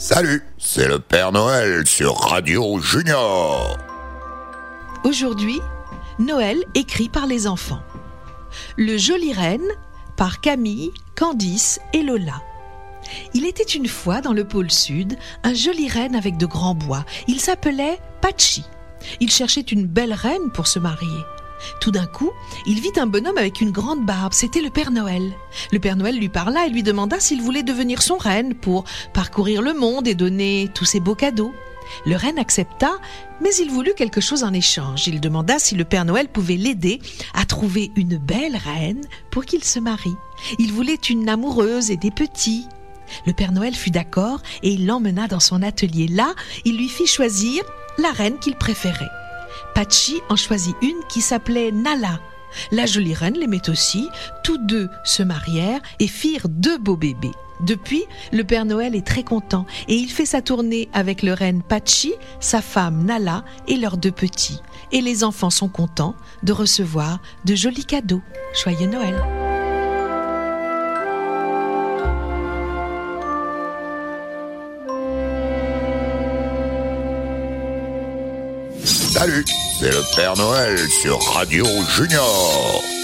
Salut, c'est le Père Noël sur Radio Junior. Aujourd'hui, Noël écrit par les enfants. Le joli renne par Camille, Candice et Lola. Il était une fois dans le pôle sud un joli renne avec de grands bois. Il s'appelait Patchi. Il cherchait une belle reine pour se marier. Tout d'un coup, il vit un bonhomme avec une grande barbe. C'était le Père Noël. Le Père Noël lui parla et lui demanda s'il voulait devenir son renne pour parcourir le monde et donner tous ses beaux cadeaux. Le renne accepta, mais il voulut quelque chose en échange. Il demanda si le Père Noël pouvait l'aider à trouver une belle reine pour qu'il se marie. Il voulait une amoureuse et des petits. Le Père Noël fut d'accord et il l'emmena dans son atelier. Là, il lui fit choisir la reine qu'il préférait. Patchi en choisit une qui s'appelait Nala. La jolie reine l'aimait aussi. Tous deux se marièrent et firent 2 beaux bébés. Depuis, le Père Noël est très content et il fait sa tournée avec le renne Patchi, sa femme Nala et leurs 2 petits. Et les enfants sont contents de recevoir de jolis cadeaux. Joyeux Noël! Salut, c'est le Père Noël sur Radio Junior.